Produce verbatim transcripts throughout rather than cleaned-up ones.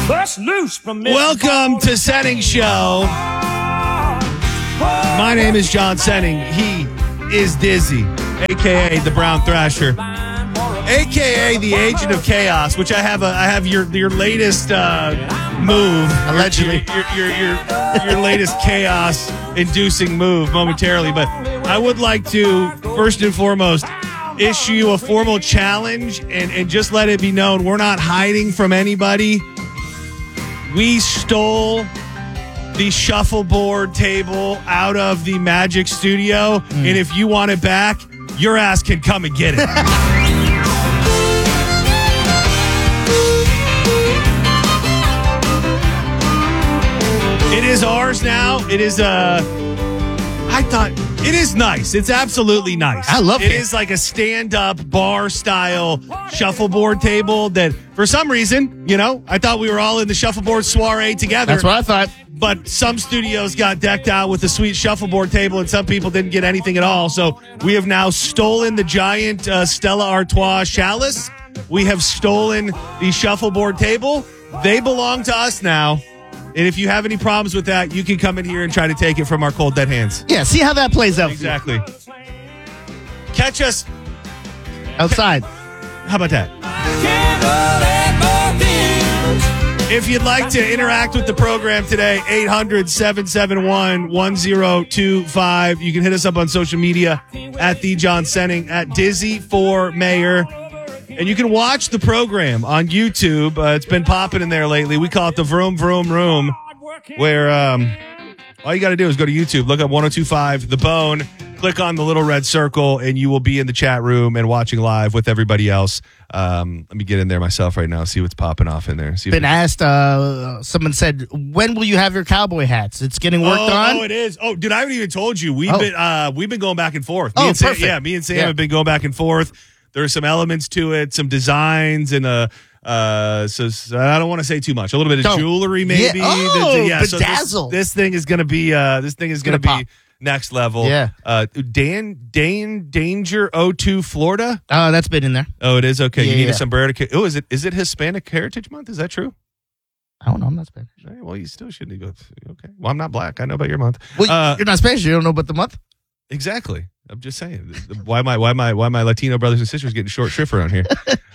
Bust loose from Welcome to Senning Show. My name is John Senning. He is Dizzy, a k a. the Brown Thrasher, a k a the Agent of Chaos, which I have a, I have your your latest uh, move. Allegedly. Your, your, your, your, your latest chaos-inducing move momentarily. But I would like to, first and foremost, issue you a formal challenge and, and just let it be known we're not hiding from anybody. We stole the shuffleboard table out of the Magic Studio, mm. and if you want it back, your ass can come and get it. It is ours now. It is, uh, I thought, it is nice. It's absolutely nice. I love it. It is like a stand-up bar-style shuffleboard table that, for some reason, you know, I thought we were all in the shuffleboard soiree together. That's what I thought. But some studios got decked out with a sweet shuffleboard table, and some people didn't get anything at all. So we have now stolen the giant uh, Stella Artois chalice. We have stolen the shuffleboard table. They belong to us now. And if you have any problems with that, you can come in here and try to take it from our cold, dead hands. Yeah, see how that plays out. Exactly. Catch us outside. How about that? If you'd like to interact with the program today, eight hundred, seven seven one, one zero two five. You can hit us up on social media at The John Senning, at Dizzy for Mayor. And you can watch the program on YouTube. Uh, it's been popping in there lately. We call it the Vroom Vroom Room, where um, all you got to do is go to YouTube, look up one oh two five The Bone, click on the little red circle, and you will be in the chat room and watching live with everybody else. Um, let me get in there myself right now, see what's popping off in there. See been asked, uh, someone said, when will you have your cowboy hats? It's getting worked oh, on. Oh, it is. Oh, dude, I haven't even told you. We've, oh. been, uh, we've been going back and forth. Me Oh, and Sam, perfect. Yeah, me and Sam yeah. have been going back and forth. There are some elements to it, some designs, and uh, uh, so, so I don't want to say too much. A little bit of Don't. jewelry, maybe. Yeah. Oh, the, the, yeah, so bedazzle. this, this thing is gonna be. Uh, this thing is gonna, Gonna be pop. next level. Yeah. Uh, Dan, Dan, Danger oh two Florida. Oh, that's been in there. Oh, it is okay. Yeah, you need yeah. a sombrero. To, oh, is it? Is it Hispanic Heritage Month? Is that true? I don't know. I'm not Spanish. All right, well, you still shouldn't go. Okay. Well, I'm not black. I know about your month. Well, Uh, you're not Spanish. You don't know about the month? Exactly. I'm just saying. Why my why my why my Latino brothers and sisters getting short shrift around here?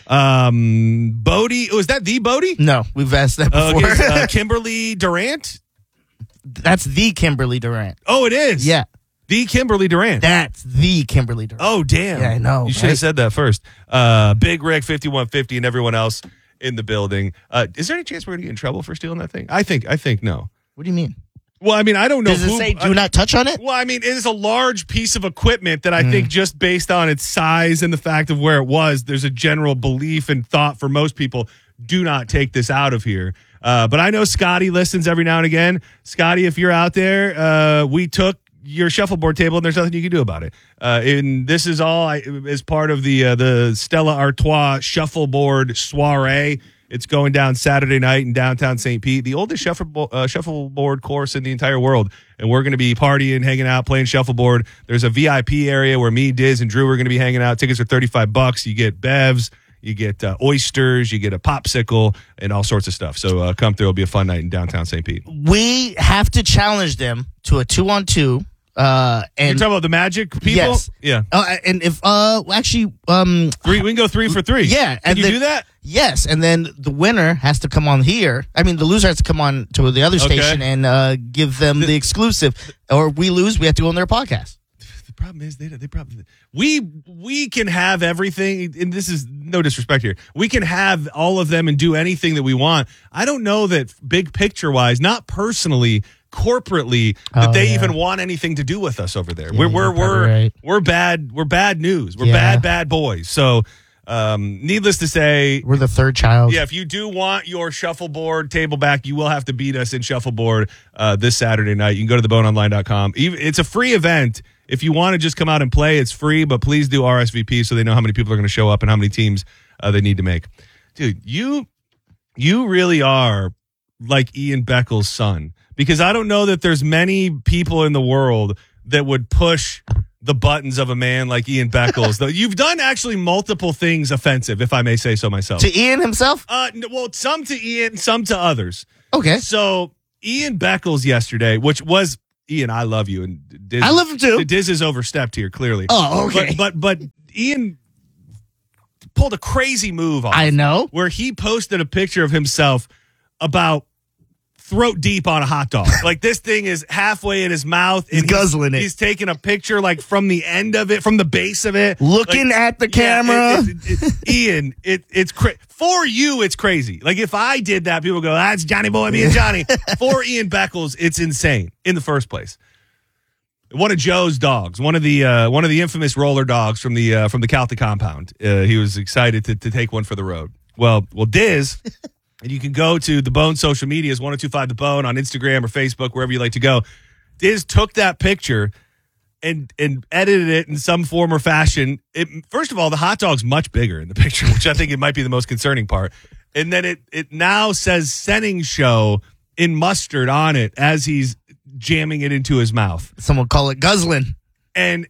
um, Bodie. Was that the Bodie? No, we've asked that Uh, before. okay, uh, Kimberly Durant. That's the Kimberly Durant. Oh, it is. Yeah, The Kimberly Durant. that's the Kimberly Durant. Oh, damn. Yeah, I know, You should have right? said that first. Uh, Big Rick fifty-one fifty and everyone else in the building. Uh, is there any chance we're going to get in trouble for stealing that thing? I think. I think no. What do you mean? Well, I mean, I don't know. Does it who, say do I- not touch on it? Well, I mean, it is a large piece of equipment that I Mm. think just based on its size and the fact of where it was, there's a general belief and thought for most people, do not take this out of here. Uh, but I know Scotty listens every now and again. Scotty, if you're out there, uh, we took your shuffleboard table and there's nothing you can do about it. Uh, and this is all I, as part of the, uh, the Stella Artois shuffleboard soiree. It's going down Saturday night in downtown Saint Pete, the oldest shuffleboard, uh, shuffleboard course in the entire world. And we're going to be partying, hanging out, playing shuffleboard. There's a V I P area where me, Diz, and Drew are going to be hanging out. Tickets are thirty-five bucks. You get bevs, you get uh, oysters, you get a popsicle, and all sorts of stuff. So uh, come through. It'll be a fun night in downtown Saint Pete. We have to challenge them to a two-on-two. Uh, You're and talking about the Magic people? Yes. Yeah. Uh, and if uh, actually, um, Three. We can go three for three. Yeah. Can and you then- do that? Yes, and then the winner has to come on here. I mean, the loser has to come on to the other Okay. station and uh, give them the exclusive. Or we lose, we have to go on their podcast. The problem is they they probably we we can have everything, and this is no disrespect here. We can have all of them and do anything that we want. I don't know that big picture wise, not personally, corporately, that Oh, they yeah. even want anything to do with us over there. Yeah, we're we're you're we're probably right. we're bad. We're bad news. We're Yeah. bad bad boys. So, um, needless to say, We're the third child. yeah, if you do want your shuffleboard table back, you will have to beat us in shuffleboard uh, this Saturday night. You can go to the bone online dot com. Even, it's a free event. If you want to just come out and play, it's free, but please do R S V P so they know how many people are going to show up and how many teams uh, they need to make. Dude, you you really are like Ian Beckles' son, because I don't know that there's many people in the world that would push the buttons of a man like Ian Beckles. Though you've done actually multiple things offensive, if I may say so myself. To Ian himself? Uh, n- well, some to Ian, some to others. Okay. So Ian Beckles yesterday, which was Ian, I love you, and Diz, I love him too. Diz is overstepped here clearly. Oh, okay. But but, but Ian pulled a crazy move off. I know. Where he posted a picture of himself about throat deep on a hot dog. Like this thing is halfway in his mouth. He's and guzzling it. He's taking a picture like from the end of it, from the base of it. Looking Like, at the yeah, camera. it- it- it- Ian, it, it's cra- for you, it's crazy. Like if I did that, people go, that's Johnny Boy being Johnny. For Ian Beckles, it's insane in the first place. One of Joe's dogs, one of the uh, one of the infamous roller dogs from the uh, from the Calta compound. Uh, he was excited to, to take one for the road. Well, well, Diz, and you can go to the Bone social medias, one oh two five The Bone on Instagram or Facebook, wherever you like to go. Diz took that picture and and edited it in some form or fashion. It, first of all, the hot dog's much bigger in the picture, which I think it might be the most concerning part. And then it it now says Senning Show in mustard on it as he's jamming it into his mouth. Someone call it guzzling. And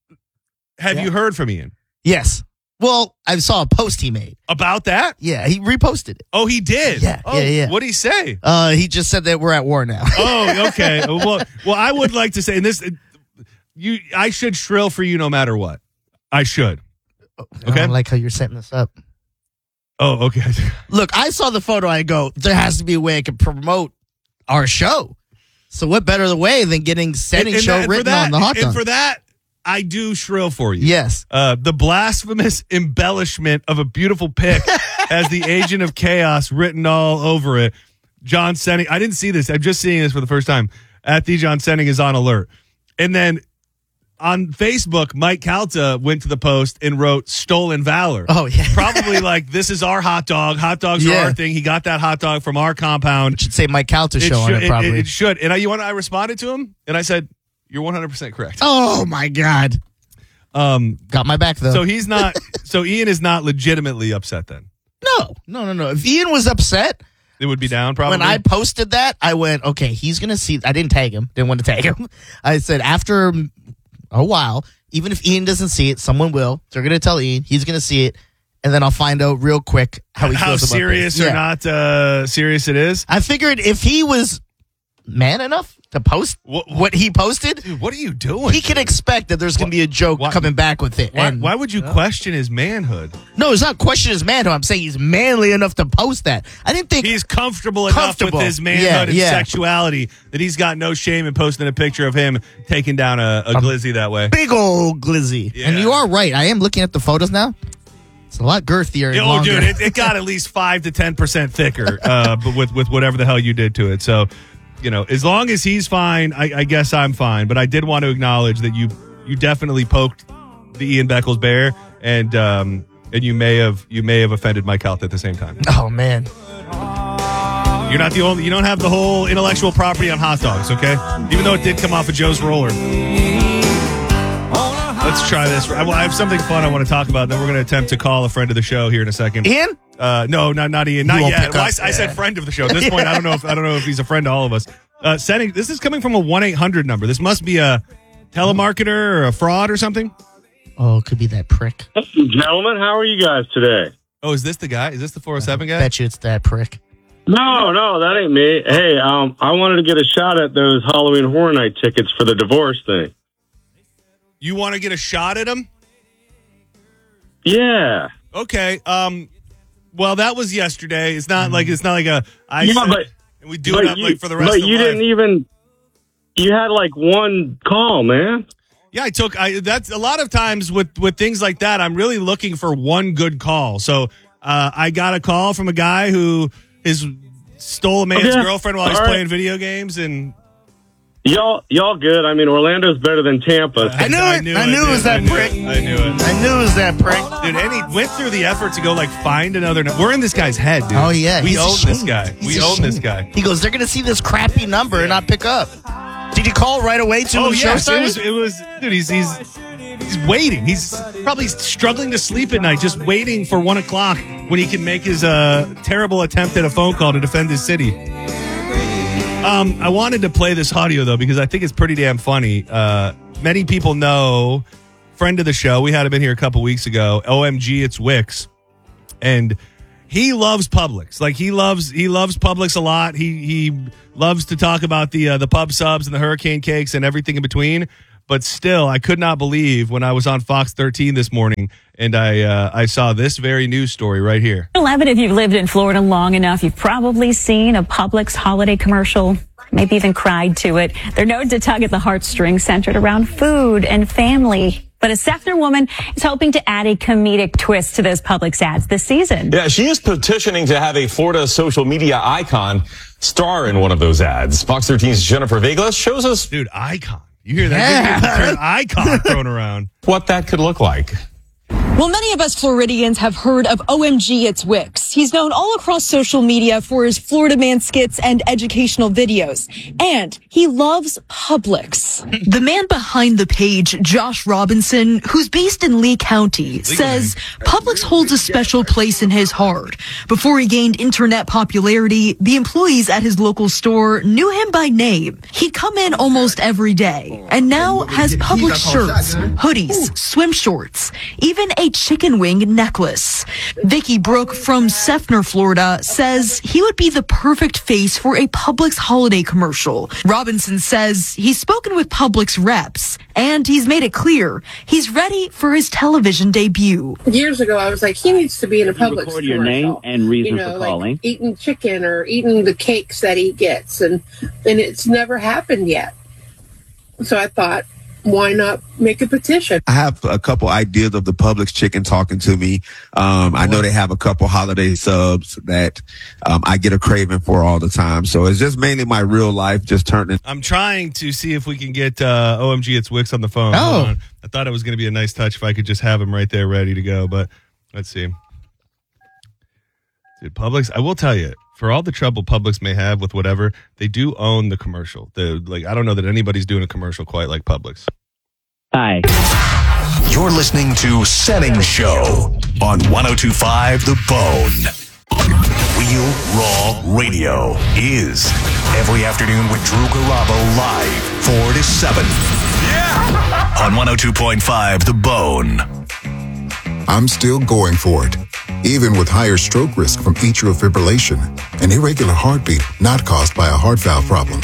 have Yeah. you heard from Ian Yes. Well, I saw a post he made. about that? Yeah, he reposted it. Oh, he did. Yeah, oh, yeah, yeah. What'd he say? Uh, he just said that we're at war now. Oh, okay. well, well, I would like to say, and this, you, I should shrill for you no matter what. I should. I Okay. don't like how you're setting this up. Oh, okay. Look, I saw the photo. I go, there has to be a way I can promote our show. So what better way than getting Setting Show that- and for written that- on the hot dog? And for that, I do shrill for you. Yes. Uh, the blasphemous embellishment of a beautiful pic has the Agent of Chaos written all over it. John Senning. I didn't see this. I'm just seeing this for the first time. At the John Senning is on alert. And then on Facebook, Mike Calta went to the post and wrote stolen valor. Oh, yeah. Probably like, this is our hot dog. Hot dogs Yeah. are our thing. He got that hot dog from our compound. Should say Mike Calta show on should, it, probably. It, it should. And I, you want, I responded to him and I said, you're one hundred percent correct. oh, my God. Um, Got my back, though. so he's not, so Ian is not legitimately upset then. no, no, no, no. If Ian was upset, It would be down probably. when I posted that, I went, okay, he's going to see. I didn't tag him. Didn't want to tag him. I said, after a while, even if Ian doesn't see it, someone will. They're going to tell Ian. He's going to see it. And then I'll find out real quick how he how feels about serious this. or Yeah. not uh, serious it is. I figured if he was man enough to post What- what he posted, Dude, what are you doing? he can expect that there's going to be a joke Why- coming back with it. Why, And why would you question his manhood? no, it's not question his manhood. I'm saying he's manly enough to post that. I didn't think He's comfortable enough Comfortable. with his manhood Yeah, and yeah. sexuality that he's got no shame in posting a picture of him taking down a, a glizzy that way. big old glizzy. Yeah. And you are right. I am looking at the photos now. It's a lot girthier and Oh, longer. dude, it, it got at least five to ten percent thicker, uh, but with with whatever the hell you did to it. So, you know, as long as he's fine, I, I guess I'm fine. But I did want to acknowledge that you you definitely poked the Ian Beckles bear, and um, and you may have you may have offended Mike Calta at the same time. Oh, man. You're not the only. You don't have the whole intellectual property on hot dogs, okay? Even though it did come off of Joe's roller. Let's try this. I I have something fun I want to talk about. Then we're going to attempt to call a friend of the show here in a second. Ian? Uh, no, not not Ian. Not won't yet. pick Well, I, up. I said friend of the show. At this point, I don't know if I don't know if he's a friend to all of us. Uh, sending this is coming from a one eight hundred number. This must be a telemarketer or a fraud or something. Oh, it could be that prick. Gentlemen, how are you guys today? Oh, is this the guy? Is this the four oh seven guy? Bet you it's that prick. No, no, that ain't me. Hey, um, I wanted to get a shot at those Halloween Horror Night tickets for the divorce thing. You want to get a shot at him? Yeah. Okay. Um. Well, that was yesterday. It's not like it's not like a. I Yeah, said- but- and we do but it up you, like for the rest but of you life. didn't even. You had like one call, man. Yeah, I took. I that's a lot of times with with things like that. I'm really looking for one good call. So uh, I got a call from a guy who is stole a man's Okay. girlfriend while he's All right. playing video games, and Y'all, y'all good. I mean, Orlando's better than Tampa. I knew it. I knew it was dude. I that knew prick. it. I knew it. I knew it was that prick. Dude, and he went through the effort to go like find another. We're in this guy's head, dude. Oh, yeah. we he's own this ashamed. guy. He's we own this ashamed. guy. He goes, they're going to see this crappy number and not pick up. Did you call right away to Oh the show yes, it started? was. It was. Dude, he's he's he's waiting. He's probably struggling to sleep at night, just waiting for one o'clock when he can make his uh, terrible attempt at a phone call to defend his city. Um, I wanted to play this audio, though, because I think it's pretty damn funny. Uh, many people know, friend of the show, we had him in here a couple weeks ago, O M G, it's Wicks. And he loves Publix. Like, he loves he loves Publix a lot. He he loves to talk about the uh, the pub subs and the hurricane cakes and everything in between. But still, I could not believe when I was on Fox thirteen this morning and I uh, I saw this very news story right here. eleven, if you've lived in Florida long enough, you've probably seen a Publix holiday commercial, maybe even cried to it. They're known to tug at the heartstrings centered around food and family. But a Sefner woman is hoping to add a comedic twist to those Publix ads this season. Yeah, she is petitioning to have a Florida social media icon star in one of those ads. Fox thirteen's Jennifer Vegas shows us... Dude, icon. You hear that? Yeah. Term icon thrown around. What that could look like. Well, many of us Floridians have heard of O M G, it's Wicks. He's known all across social media for his Florida Man skits and educational videos. And he loves Publix. The man behind the page, Josh Robinson, who's based in Lee County, says Publix holds a special place in his heart. Before he gained internet popularity, the employees at his local store knew him by name. He'd come in almost every day and now has Publix shirts, hoodies, swim shorts, even a chicken wing necklace. Vicky Brook from Sefner, Florida, says he would be the perfect face for a Publix holiday commercial. Robinson says he's spoken with Publix reps, and he's made it clear he's ready for his television debut. Years ago, I was like, he needs to be in a Publix record your name and reason you know, for calling. Like eating chicken or eating the cakes that he gets, and and it's never happened yet. So I thought, why not make a petition? I have a couple ideas of the Publix chicken talking to me. Um, I know they have a couple holiday subs that um, I get a craving for all the time. So it's just mainly my real life just turning. I'm trying to see if we can get uh, O M G, it's Wicks on the phone. Oh. I thought it was going to be a nice touch if I could just have him right there ready to go. But let's see. Dude, Publix, I will tell you, for all the trouble Publix may have with whatever, they do own the commercial. The, like, I don't know that anybody's doing a commercial quite like Publix. Hi. You're listening to Setting Show on one oh two point five The Bone. Real Raw Radio is every afternoon with Drew Garabo live four to seven. Yeah! On one oh two point five The Bone. I'm still going for it, even with higher stroke risk from atrial fibrillation, an irregular heartbeat not caused by a heart valve problem.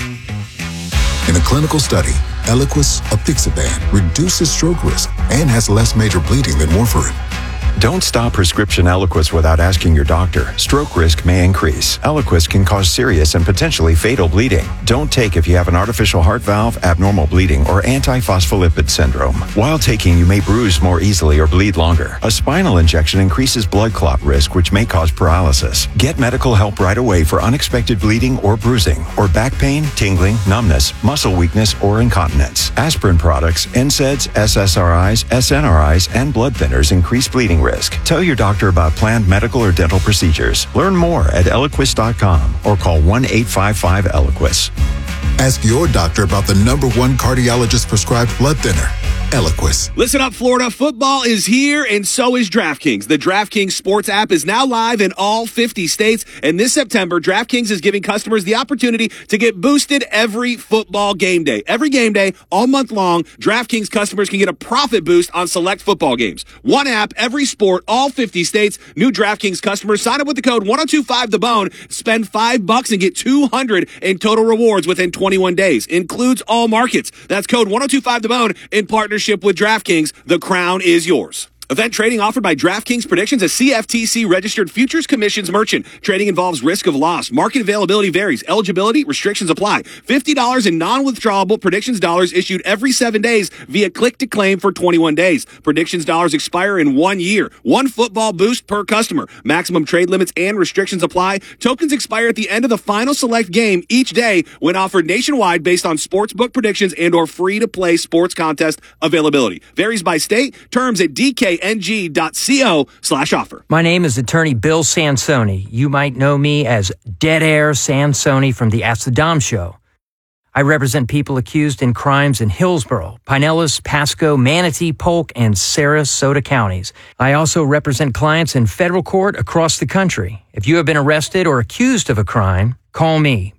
In a clinical study, Eliquis apixaban reduces stroke risk and has less major bleeding than warfarin. Don't stop prescription Eliquis without asking your doctor. Stroke risk may increase. Eliquis can cause serious and potentially fatal bleeding. Don't take if you have an artificial heart valve, abnormal bleeding, or antiphospholipid syndrome. While taking, you may bruise more easily or bleed longer. A spinal injection increases blood clot risk, which may cause paralysis. Get medical help right away for unexpected bleeding or bruising, or back pain, tingling, numbness, muscle weakness, or incontinence. Aspirin products, N SAIDs, S S R Is, S N R Is, and blood thinners increase bleeding risk. Tell your doctor about planned medical or dental procedures. Learn more at Eliquis dot com or call one eight five five Eliquis. Ask your doctor about the number one cardiologist prescribed blood thinner, Eliquis. Listen up, Florida. Football is here, and so is DraftKings. The DraftKings Sports app is now live in all fifty states, and this September, DraftKings is giving customers the opportunity to get boosted every football game day. Every game day, all month long, DraftKings customers can get a profit boost on select football games. One app, every sport, all fifty states. New DraftKings customers sign up with the code one oh two five The Bone, spend five bucks and get two hundred in total rewards within twenty-one days. Includes all markets. That's code one oh two five The Bone in partnership with DraftKings. The crown is yours. Event trading offered by DraftKings Predictions, a C F T C-registered futures commissions merchant. Trading involves risk of loss. Market availability varies. Eligibility restrictions apply. fifty dollars in non-withdrawable predictions dollars issued every seven days via click-to-claim for twenty-one days. Predictions dollars expire in one year. One football boost per customer. Maximum trade limits and restrictions apply. Tokens expire at the end of the final select game each day when offered nationwide based on sportsbook predictions and or free-to-play sports contest availability. Varies by state. Terms at D K N G dot co slash offer. My name is attorney Bill Sansoni. You might know me as Dead Air Sansoni from the Ask the Dom show. I represent people accused in crimes in Hillsborough, Pinellas, Pasco, Manatee, Polk, and Sarasota counties. I also represent clients in federal court across the country. If you have been arrested or accused of a crime, call me,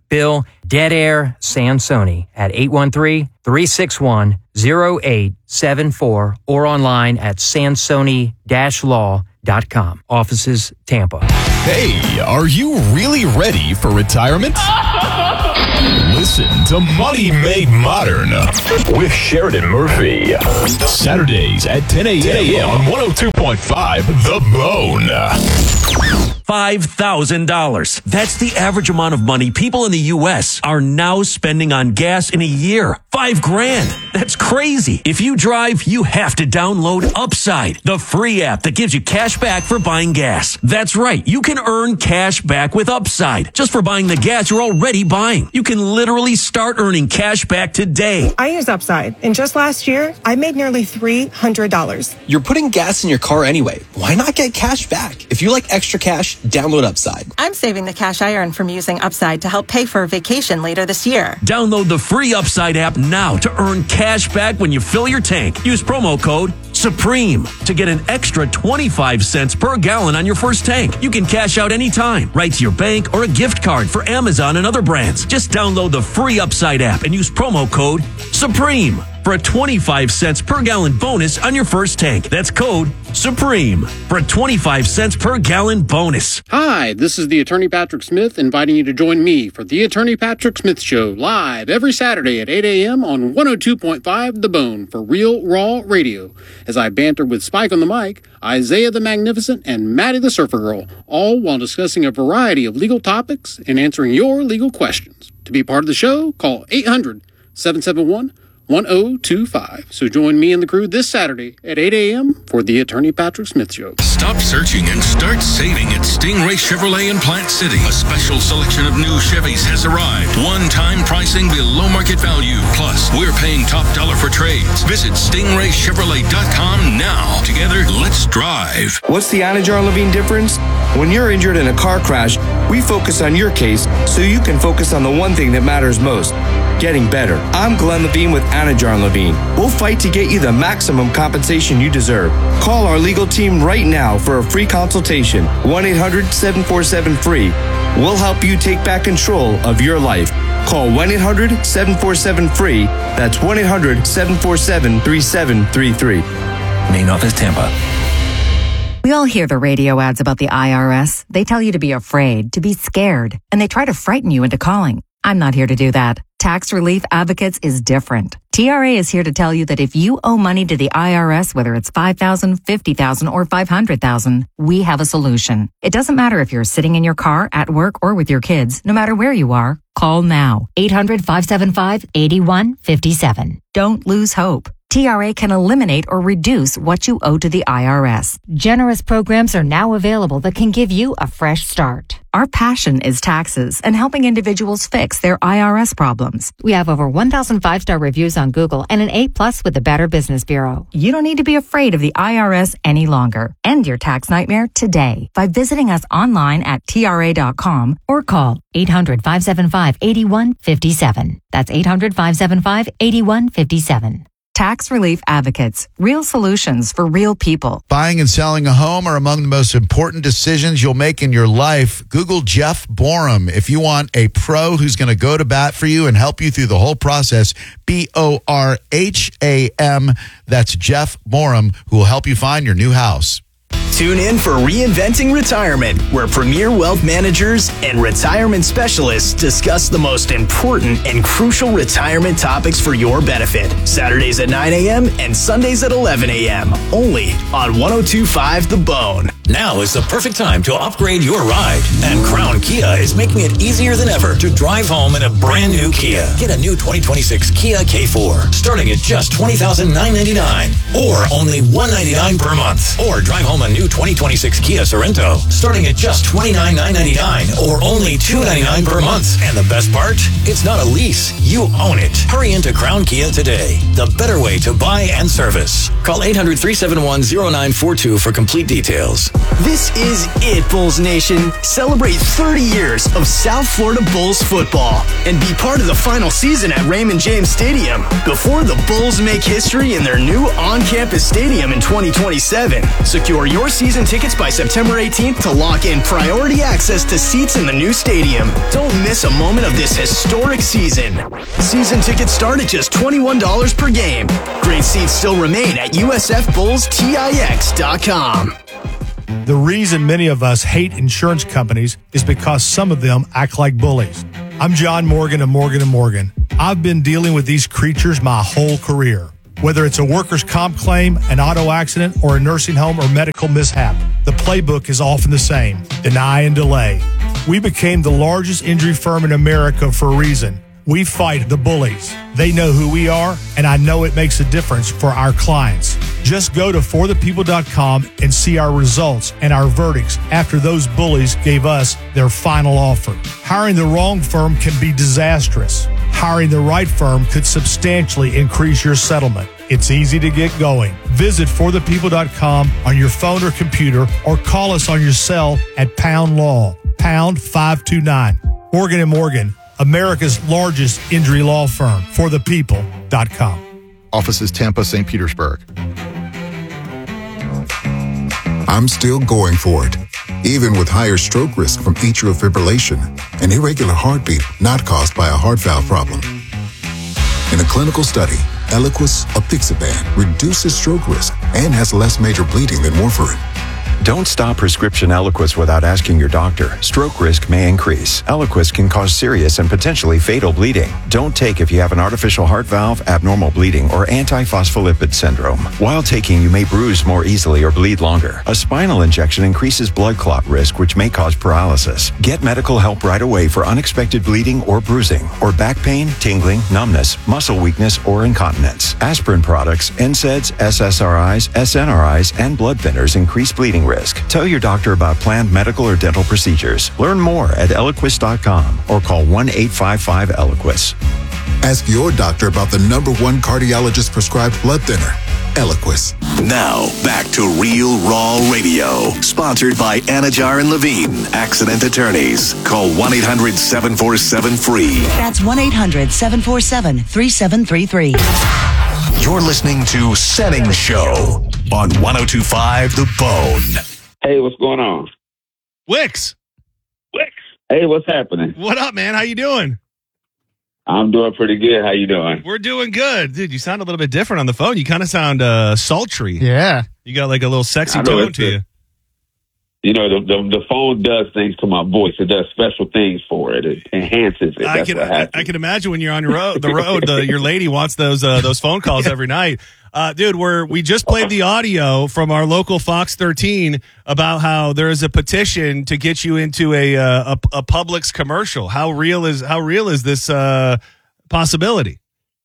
Bill Dead Air Sansoni at eight one three, three six one, zero eight seven four or online at sansoni dash law dot com. Offices, Tampa. Hey, are you really ready for retirement? Listen to Money Made Modern with Sheridan Murphy. Saturdays at ten a.m. on one oh two point five The Bone. five thousand dollars. That's the average amount of money people in the U S are now spending on gas in a year. Five grand. That's crazy. If you drive, you have to download Upside, the free app that gives you cash back for buying gas. That's right. You can earn cash back with Upside just for buying the gas you're already buying. You can literally start earning cash back today. I use Upside, and just last year, I made nearly three hundred dollars. You're putting gas in your car anyway. Why not get cash back? If you like extra cash, download Upside. I'm saving the cash I earn from using Upside to help pay for a vacation later this year. Download the free Upside app now to earn cash back when you fill your tank. Use promo code SUPREME to get an extra twenty-five cents per gallon on your first tank. You can cash out anytime, right to your bank or a gift card for Amazon and other brands. Just download the free Upside app and use promo code SUPREME for a twenty-five cents per gallon bonus on your first tank. That's code SUPREME for a twenty-five cents per gallon bonus. Hi, this is the Attorney Patrick Smith inviting you to join me for the Attorney Patrick Smith Show live every Saturday at eight a.m. on one oh two point five The Bone for Real Raw Radio as I banter with Spike on the mic, Isaiah the Magnificent, and Maddie the Surfer Girl, all while discussing a variety of legal topics and answering your legal questions. To be part of the show, call eight hundred, seven seven one, one oh two five. So join me and the crew this Saturday at eight a.m. for the Attorney Patrick Smith Show. Stop searching and start saving at Stingray Chevrolet in Plant City. A special selection of new Chevys has arrived. One-time pricing below market value. Plus, we're paying top dollar for trades. Visit stingray chevrolet dot com now. Together, let's drive. What's the Anajar Levine difference? When you're injured in a car crash, we focus on your case so you can focus on the one thing that matters most. Getting better. I'm Glenn Levine with Anajar Levine. We'll fight to get you the maximum compensation you deserve. Call our legal team right now for a free consultation. one eight hundred, seven four seven, free. We'll help you take back control of your life. Call one eight hundred, seven four seven, free. That's one eight hundred, seven four seven, three seven three three. Main office, Tampa. We all hear the radio ads about the I R S. They tell you to be afraid, to be scared, and they try to frighten you into calling. I'm not here to do that. Tax Relief Advocates is different. T R A is here to tell you that if you owe money to the I R S, whether it's five thousand dollars, fifty thousand dollars, or five hundred thousand dollars, we have a solution. It doesn't matter if you're sitting in your car, at work, or with your kids. No matter where you are, call now. eight hundred, five seven five, eight one five seven. Don't lose hope. T R A can eliminate or reduce what you owe to the I R S. Generous programs are now available that can give you a fresh start. Our passion is taxes and helping individuals fix their I R S problems. We have over one thousand five-star reviews on Google and an A plus with the Better Business Bureau. You don't need to be afraid of the I R S any longer. End your tax nightmare today by visiting us online at T R A dot com or call eight hundred, five seven five, eight one five seven. That's eight hundred, five seven five, eight one five seven. Tax Relief Advocates. Real solutions for real people. Buying and selling a home are among the most important decisions you'll make in your life. Google Jeff Borum. If you want a pro who's going to go to bat for you and help you through the whole process, B O R H A M. That's Jeff Borum, who will help you find your new house. Tune in for Reinventing Retirement, where premier wealth managers and retirement specialists discuss the most important and crucial retirement topics for your benefit. Saturdays at nine a.m. and Sundays at eleven a.m. Only on one oh two point five The Bone. Now is the perfect time to upgrade your ride. And Crown Kia is making it easier than ever to drive home in a brand new Kia. Get a new twenty twenty-six Kia K four starting at just twenty thousand nine hundred ninety-nine dollars or only one hundred ninety-nine dollars per month. Or drive home a new twenty twenty-six Kia Sorento starting at just twenty-nine thousand nine hundred ninety-nine dollars or only two hundred ninety-nine dollars per month. And the best part? It's not a lease. You own it. Hurry into Crown Kia today. The better way to buy and service. Call eight hundred, three seven one, oh nine four two for complete details. This is it, Bulls Nation. Celebrate thirty years of South Florida Bulls football and be part of the final season at Raymond James Stadium before the Bulls make history in their new on-campus stadium in twenty twenty-seven. Secure your season tickets by September eighteenth to lock in priority access to seats in the new stadium. Don't miss a moment of this historic season. Season tickets start at just twenty-one dollars per game. Great seats still remain at U S F Bulls Tix dot com. The reason many of us hate insurance companies is because some of them act like bullies. I'm John Morgan of Morgan and Morgan. I've been dealing with these creatures my whole career. Whether it's a workers' comp claim, an auto accident, or a nursing home or medical mishap, the playbook is often the same: deny and delay. We became the largest injury firm in America for a reason. We fight the bullies. They know who we are, and I know it makes a difference for our clients. Just go to for the people dot com and see our results and our verdicts after those bullies gave us their final offer. Hiring the wrong firm can be disastrous. Hiring the right firm could substantially increase your settlement. It's easy to get going. Visit for the people dot com on your phone or computer, or call us on your cell at Pound Law, pound five two nine. Morgan and Morgan, America's largest injury law firm. for the people dot com. Offices Tampa, Saint Petersburg. I'm still going for it, even with higher stroke risk from atrial fibrillation, an irregular heartbeat not caused by a heart valve problem. In a clinical study, Eliquis apixaban reduces stroke risk and has less major bleeding than warfarin. Don't stop prescription Eliquis without asking your doctor. Stroke risk may increase. Eliquis can cause serious and potentially fatal bleeding. Don't take if you have an artificial heart valve, abnormal bleeding, or antiphospholipid syndrome. While taking, you may bruise more easily or bleed longer. A spinal injection increases blood clot risk, which may cause paralysis. Get medical help right away for unexpected bleeding or bruising, or back pain, tingling, numbness, muscle weakness, or incontinence. Aspirin products, N SAIDs, S S R Is, S N R Is, and blood thinners increase bleeding risk. Tell your doctor about planned medical or dental procedures. Learn more at Eliquis dot com or call one eight five five Eliquis. Ask your doctor about the number one cardiologist prescribed blood thinner, Eliquis. Now, back to Real Raw Radio. Sponsored by Anajar and Levine, Accident Attorneys. Call one eight hundred seven four seven free. That's one eight hundred seven four seven three seven three three. You're listening to Setting Show on one oh two point five The Bone. Hey, what's going on? Wicks. Wicks. Hey, what's happening? What up, man? How you doing? I'm doing pretty good. How you doing? We're doing good. Dude, you sound a little bit different on the phone. You kind of sound uh, sultry. Yeah. You got like a little sexy I know, tone it's to a- you. You know, the, the the phone does things to my voice. It does special things for it. It enhances it. I That's can what I, happens. I can imagine when you're on your road, the road, the, your lady wants those uh, those phone calls every night. Uh, dude, we're we just played the audio from our local Fox thirteen about how there is a petition to get you into a uh, a, a Publix commercial. How real is how real is this uh, possibility?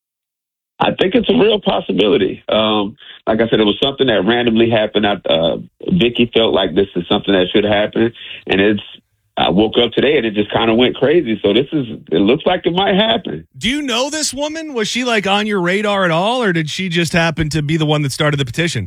I think it's a real possibility. Um, like I said, it was something that randomly happened. I, uh, Vicky felt like this is something that should happen, and it's. I woke up today and it just kind of went crazy. So this is. It looks like it might happen. Do you know this woman? Was she like on your radar at all, or did she just happen to be the one that started the petition?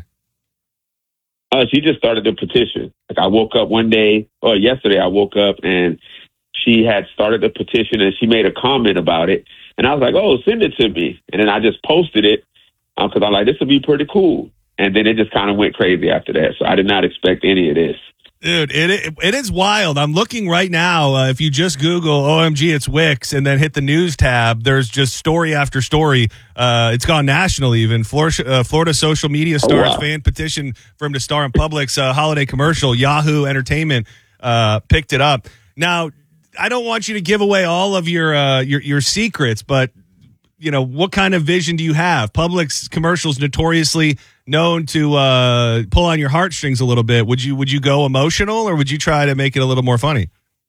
Uh, she just started the petition. Like I woke up one day, or yesterday, I woke up and she had started the petition, and she made a comment about it. And I was like, oh, send it to me. And then I just posted it because I'm like, this would be pretty cool. And then it just kind of went crazy after that. So I did not expect any of this. Dude, it, it it is wild. I'm looking right now. Uh, if you just Google O M G, it's Wicks, and then hit the news tab, there's just story after story. Uh, it's gone national even. Florida, uh, Florida social media stars Oh, wow. fan petition for him to star in Publix uh, holiday commercial. Yahoo Entertainment uh, picked it up. Now, I don't want you to give away all of your uh, your your secrets, but you know, what kind of vision do you have? Publix commercials notoriously known to uh, pull on your heartstrings a little bit. Would you would you go emotional, or would you try to make it a little more funny?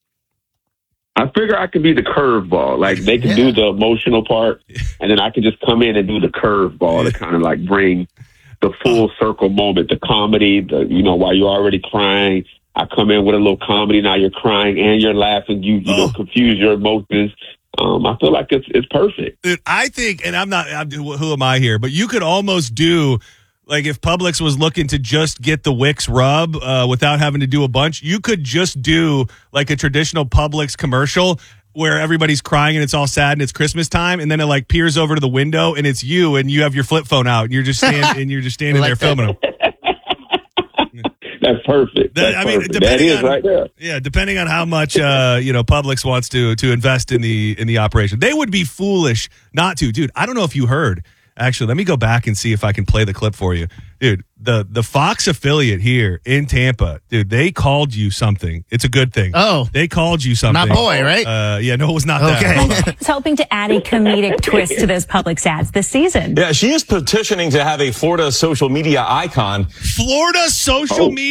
I figure I could be the curveball. Like they could Yeah. do the emotional part, and then I could just come in and do the curveball to kind of like bring the full circle moment, the comedy, the you know, while you're already crying, I come in with a little comedy. Now you're crying and you're laughing. You you know, confuse your emotions. Um, I feel like it's it's perfect. Dude, I think, and I'm not, I'm, who am I here? But you could almost do like if Publix was looking to just get the Wix rub uh, without having to do a bunch, you could just do like a traditional Publix commercial where everybody's crying and it's all sad and it's Christmas time, and then it like peers over to the window and it's you and you have your flip phone out and you're just stand, and you're just standing like there filming them. That's perfect. That, That's I mean, perfect. That depending is on, right there. Yeah, depending on how much uh, you know Publix wants to to invest in the in the operation, they would be foolish not to, dude. I don't know if you heard. Actually, let me go back and see if I can play the clip for you, dude. The the Fox affiliate here in Tampa, dude, they called you something. It's a good thing. Oh, they called you something. Not boy, right? Uh, yeah, no, it was not okay. that. It's hoping to add a comedic twist to those Publix ads this season. Yeah, she is petitioning to have a Florida social media icon. Florida social Oh. media.